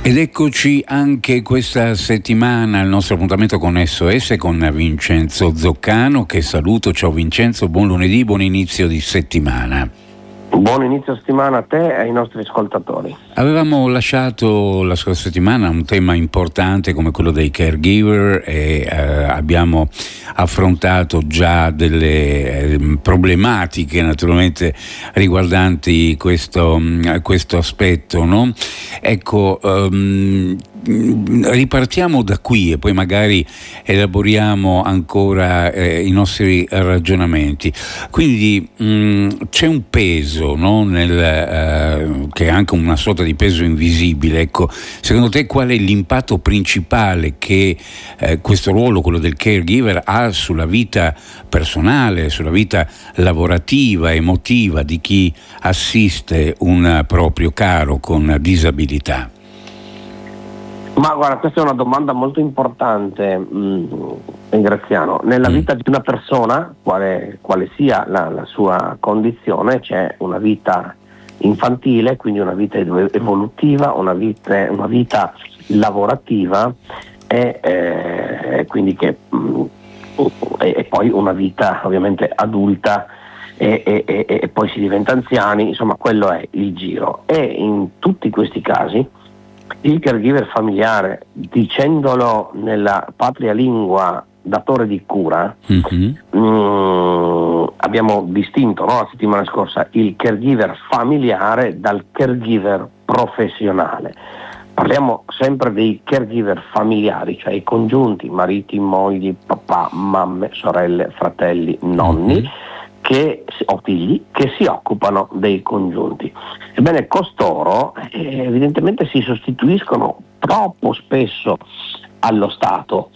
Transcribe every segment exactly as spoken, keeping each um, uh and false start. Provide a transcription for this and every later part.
Ed eccoci anche questa settimana al nostro appuntamento con S O S con Vincenzo Zoccano, che saluto. Ciao Vincenzo, buon lunedì, buon inizio di settimana. Buon inizio settimana a te e ai nostri ascoltatori. Avevamo lasciato la scorsa settimana un tema importante come quello dei caregiver e eh, abbiamo affrontato già delle eh, problematiche naturalmente riguardanti questo, questo aspetto, no? Ecco, um, ripartiamo da qui e poi magari elaboriamo ancora eh, i nostri ragionamenti. Quindi mh, c'è un peso, no? Nel, eh, che è anche una sorta di peso invisibile. Ecco, secondo te qual è l'impatto principale che eh, questo ruolo, quello del caregiver, ha sulla vita personale, sulla vita lavorativa, emotiva di chi assiste un proprio caro con disabilità? Ma guarda, questa è una domanda molto importante, mh, Graziano. Nella vita di una persona, quale, quale sia la, la sua condizione, c'è una vita infantile, quindi una vita evolutiva, una vita, una vita lavorativa e eh, quindi che, mh, e, e poi una vita ovviamente adulta e, e, e, e poi si diventa anziani, insomma quello è il giro. E in tutti questi casi il caregiver familiare, dicendolo nella patria lingua datore di cura, mm-hmm. mh, abbiamo distinto, no, la settimana scorsa il caregiver familiare dal caregiver professionale. Parliamo sempre dei caregiver familiari, cioè i congiunti, mariti, mogli, papà, mamme, sorelle, fratelli, nonni, mm-hmm. che, o figli, che si occupano dei congiunti. Ebbene, costoro eh, evidentemente si sostituiscono troppo spesso allo Stato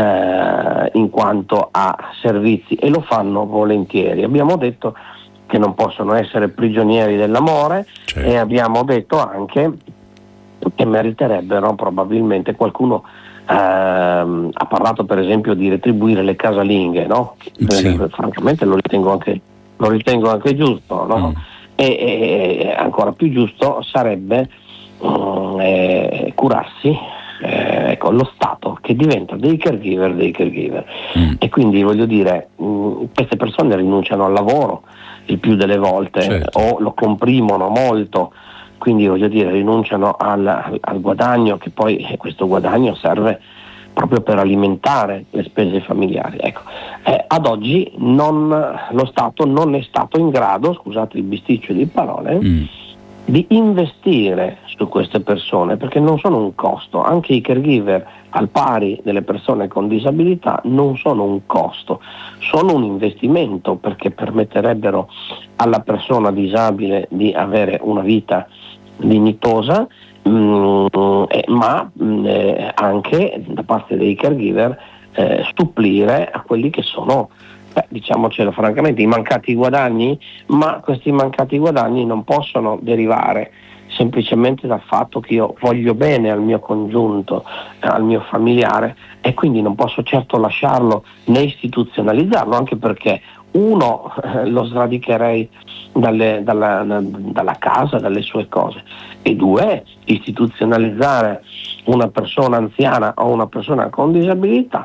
eh, in quanto a servizi, e lo fanno volentieri. Abbiamo detto che non possono essere prigionieri dell'amore, certo. E abbiamo detto anche che meriterebbero probabilmente qualcuno. Uh, ha parlato per esempio di retribuire le casalinghe, no? Sì. Eh, francamente lo ritengo anche, lo ritengo anche giusto, no? Mm. E, e ancora più giusto sarebbe um, eh, curarsi eh, ecco, lo Stato, che diventa dei caregiver dei caregiver. Mm. E quindi voglio dire, mh, queste persone rinunciano al lavoro il più delle volte, certo. O lo comprimono molto. Quindi voglio dire, rinunciano al, al guadagno, che poi questo guadagno serve proprio per alimentare le spese familiari. Ecco, eh, ad oggi non, lo Stato non è stato in grado, scusate il bisticcio di parole, mm. di investire su queste persone, perché non sono un costo. Anche i caregiver, al pari delle persone con disabilità, non sono un costo, sono un investimento, perché permetterebbero alla persona disabile di avere una vita dignitosa, mh, eh, ma mh, eh, anche da parte dei caregiver eh, supplire a quelli che sono, beh, diciamocelo francamente, i mancati guadagni, ma questi mancati guadagni non possono derivare semplicemente dal fatto che io voglio bene al mio congiunto, al mio familiare, e quindi non posso certo lasciarlo né istituzionalizzarlo, anche perché uno eh, lo sradicherei dalle, dalla, dalla casa, dalle sue cose, e due, istituzionalizzare una persona anziana o una persona con disabilità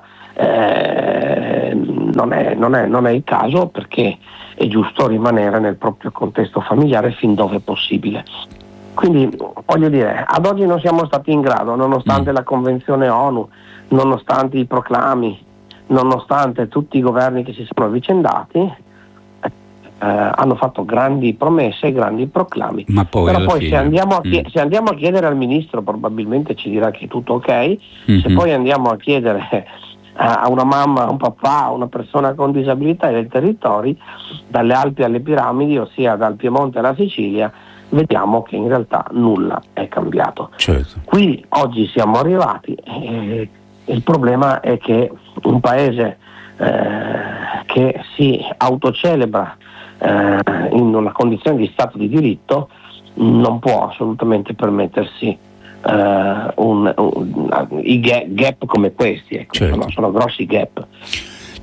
eh, non, è, non, è, non è il caso, perché è giusto rimanere nel proprio contesto familiare fin dove è possibile. Quindi voglio dire, ad oggi non siamo stati in grado, nonostante mm. la Convenzione ONU, nonostante i proclami, nonostante tutti i governi che si sono avvicendati, eh, hanno fatto grandi promesse e grandi proclami. Ma poi Però poi se andiamo, a chied- mm. se andiamo a chiedere al ministro, probabilmente ci dirà che è tutto ok, mm-hmm. se poi andiamo a chiedere a una mamma, a un papà, a una persona con disabilità dei territori, dalle Alpi alle Piramidi, ossia dal Piemonte alla Sicilia, vediamo che in realtà nulla è cambiato. Certo. Qui oggi siamo arrivati e il problema è che un paese eh, che si autocelebra eh, in una condizione di stato di diritto non può assolutamente permettersi uh, un, un, un, i gap come questi, ecco. Certo. sono, sono grossi gap.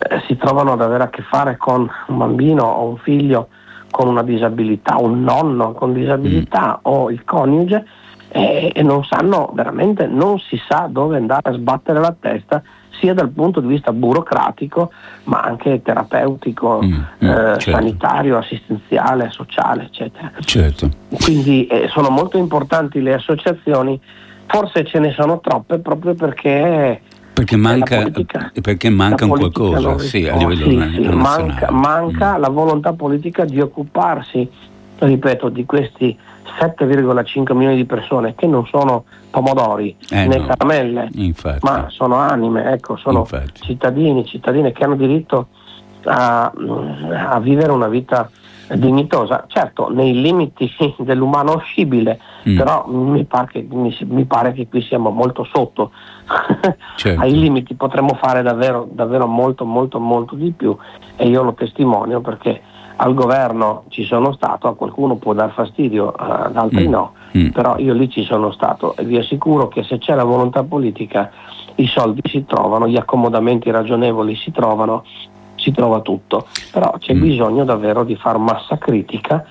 eh, si trovano ad avere a che fare con un bambino o un figlio con una disabilità, un nonno con disabilità mm. o il coniuge, eh, e non sanno veramente, non si sa dove andare a sbattere la testa, sia dal punto di vista burocratico ma anche terapeutico, mm, mm, eh, certo. sanitario, assistenziale, sociale, eccetera. Certo. Quindi eh, sono molto importanti le associazioni, forse ce ne sono troppe proprio perché perché manca, politica, perché manca un qualcosa sì, a livello sì, nazionale. Sì, manca, manca mm. la volontà politica di occuparsi, ripeto, di questi sette virgola cinque milioni di persone che non sono pomodori eh né no, caramelle, infatti. ma sono anime, ecco, sono infatti. cittadini, cittadine che hanno diritto a, a vivere una vita dignitosa, certo nei limiti dell'umano scibile, mm. però mi pare, che, mi, mi pare che qui siamo molto sotto certo. ai limiti, potremmo fare davvero, davvero molto molto molto di più, e io lo testimonio perché al governo ci sono stato, a qualcuno può dar fastidio, ad altri mm. no, mm. però io lì ci sono stato e vi assicuro che se c'è la volontà politica i soldi si trovano, gli accomodamenti ragionevoli si trovano, si trova tutto, però c'è mm. bisogno davvero di far massa critica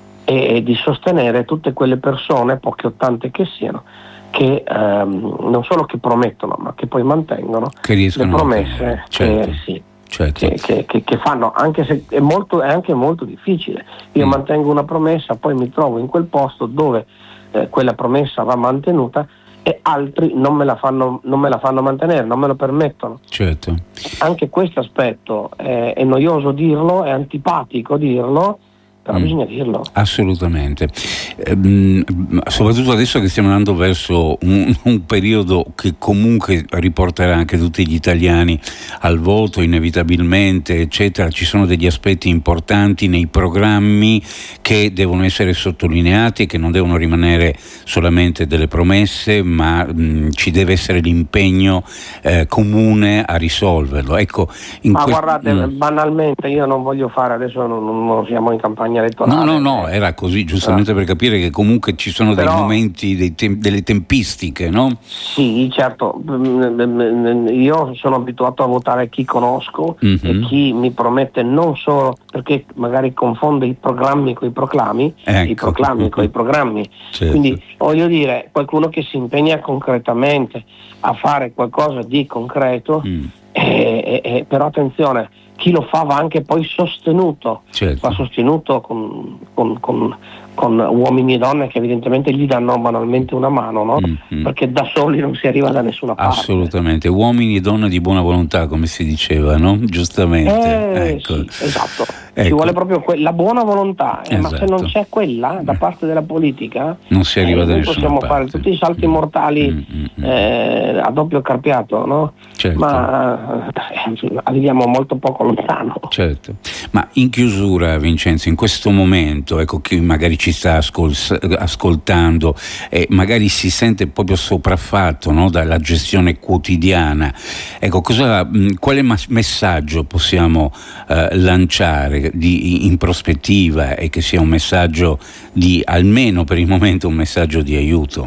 e di sostenere tutte quelle persone, poche o tante che siano, che ehm, non solo che promettono ma che poi mantengono che le promesse, certo. che, sì, certo. che, che, che, che fanno, anche se è, molto, è anche molto difficile. Io mm. mantengo una promessa, poi mi trovo in quel posto dove eh, quella promessa va mantenuta e altri non me la fanno, non me la fanno mantenere, non me lo permettono. Certo. Anche questo aspetto è, è noioso dirlo, è antipatico dirlo, però mm. bisogna dirlo. Assolutamente, ehm, soprattutto adesso che stiamo andando verso un, un periodo che comunque riporterà anche tutti gli italiani al voto inevitabilmente, eccetera. Ci sono degli aspetti importanti nei programmi che devono essere sottolineati e che non devono rimanere solamente delle promesse, ma mh, ci deve essere l'impegno eh, comune a risolverlo. Ecco, in ma que- guardate, mm. banalmente io non voglio fare, adesso non, non siamo in campagna elettorale. No, no, no, era così, giustamente ah. per capire che comunque ci sono Però, dei momenti, dei tem- delle tempistiche, no? Sì, certo, io sono abituato a votare chi conosco mm-hmm. e chi mi promette non solo, perché magari confonde i programmi con i proclami, ecco. i proclami con i programmi, certo. Quindi voglio dire, qualcuno che si impegna concretamente a fare qualcosa di concreto, mm. e, e, però attenzione, chi lo fa va anche poi sostenuto, certo. va sostenuto con, con, con, con uomini e donne che evidentemente gli danno banalmente una mano, no? Mm-hmm. Perché da soli non si arriva da nessuna parte. Assolutamente, uomini e donne di buona volontà, come si diceva, no? Giustamente. Eh, ecco. Sì, esatto. Ecco. Ci vuole proprio que- la buona volontà, eh, esatto. ma se non c'è quella da parte della politica non si arriva eh, da nessuna possiamo parte. Fare tutti i salti mortali mm-hmm. eh, a doppio carpiato, no? Certo. Ma eh, arriviamo molto poco lontano. Certo. Ma in chiusura, Vincenzo, in questo momento, ecco, chi magari ci sta ascol- ascoltando e magari si sente proprio sopraffatto, no, dalla gestione quotidiana, ecco, cosa, mh, quale ma- messaggio possiamo eh, lanciare di, in prospettiva, e che sia un messaggio di, almeno per il momento, un messaggio di aiuto?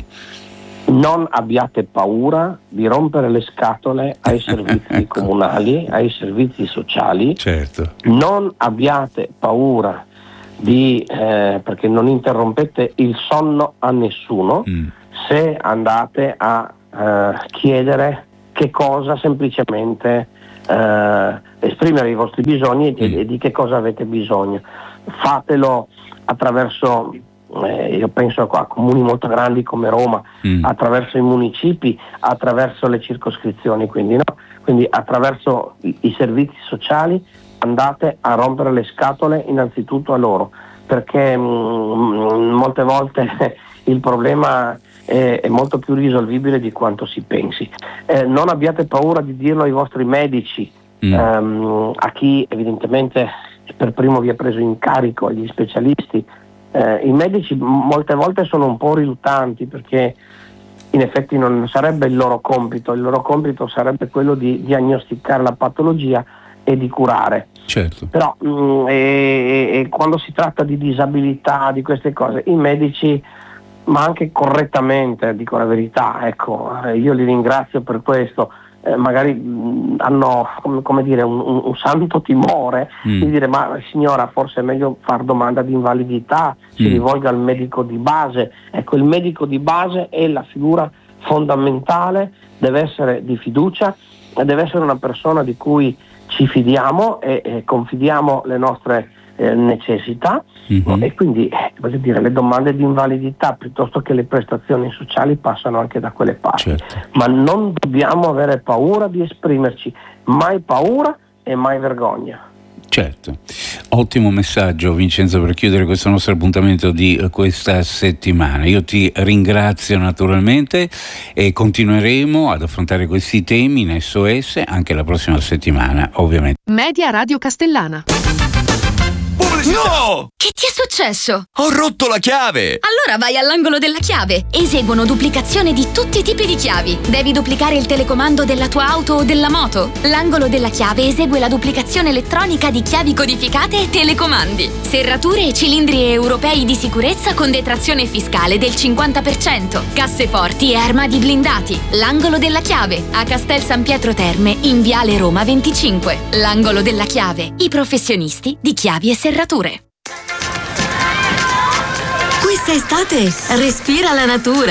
Non abbiate paura di rompere le scatole ai servizi ecco. comunali, ai servizi sociali. Certo. Non abbiate paura di eh, perché non interrompete il sonno a nessuno mm. se andate a eh, chiedere che cosa, semplicemente eh, esprimere i vostri bisogni mm. e, e di che cosa avete bisogno. Fatelo attraverso Eh, io penso a comuni molto grandi come Roma, mm. attraverso i municipi, attraverso le circoscrizioni, quindi, no? quindi attraverso i, i servizi sociali andate a rompere le scatole innanzitutto a loro, perché mh, molte volte il problema è, è molto più risolvibile di quanto si pensi. Eh, non abbiate paura di dirlo ai vostri medici, mm. ehm, a chi evidentemente per primo vi ha preso in carico, agli specialisti. Eh, I medici molte volte sono un po' riluttanti perché in effetti non sarebbe il loro compito, il loro compito sarebbe quello di diagnosticare la patologia e di curare. Certo. Però mh, e, e quando si tratta di disabilità, di queste cose, i medici, ma anche correttamente, dico la verità, ecco, io li ringrazio per questo, eh, magari mh, hanno come, come dire un, un, un santo timore mm. di dire ma signora forse è meglio far domanda di invalidità, si mm. rivolga al medico di base. Ecco, il medico di base è la figura fondamentale, deve essere di fiducia, deve essere una persona di cui ci fidiamo e, e confidiamo le nostre eh, necessità mm-hmm. e quindi eh, voglio dire, le domande di invalidità piuttosto che le prestazioni sociali passano anche da quelle parti, certo. Ma non dobbiamo avere paura di esprimerci, mai paura e mai vergogna. Certo, ottimo messaggio Vincenzo per chiudere questo nostro appuntamento di questa settimana. Io ti ringrazio naturalmente e continueremo ad affrontare questi temi in S O S anche la prossima settimana, ovviamente. Media Radio Castellana. No! Che ti è successo? Ho rotto la chiave! Allora vai all'angolo della chiave. Eseguono duplicazione di tutti i tipi di chiavi. Devi duplicare il telecomando della tua auto o della moto? L'angolo della chiave esegue la duplicazione elettronica di chiavi codificate e telecomandi. Serrature e cilindri europei di sicurezza con detrazione fiscale del cinquanta per cento. Casseforti e armadi blindati. L'angolo della chiave a Castel San Pietro Terme in Viale Roma venticinque. L'angolo della chiave. I professionisti di chiavi e serrature. Questa estate respira la natura.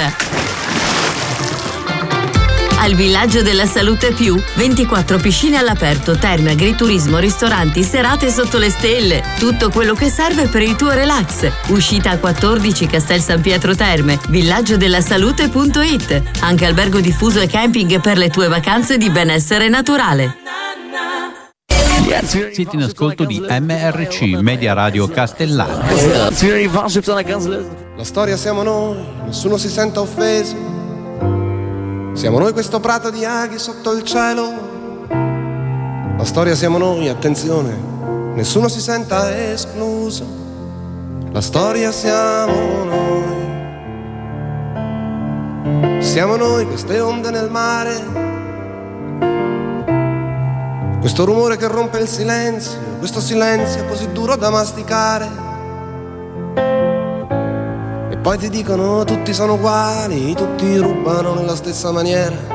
Al Villaggio della Salute Più, ventiquattro piscine all'aperto, terme, agriturismo, ristoranti, serate sotto le stelle. Tutto quello che serve per il tuo relax. Uscita a quattordici Castel San Pietro Terme, villaggio della salute punto it. Anche albergo diffuso e camping per le tue vacanze di benessere naturale. Siete in ascolto di M R C Media Radio Castellana. La storia siamo noi, nessuno si senta offeso. Siamo noi questo prato di aghi sotto il cielo. La storia siamo noi, attenzione, nessuno si senta escluso. La storia siamo noi. Siamo noi queste onde nel mare. Questo rumore che rompe il silenzio, questo silenzio così duro da masticare. E poi ti dicono tutti sono uguali, tutti rubano nella stessa maniera.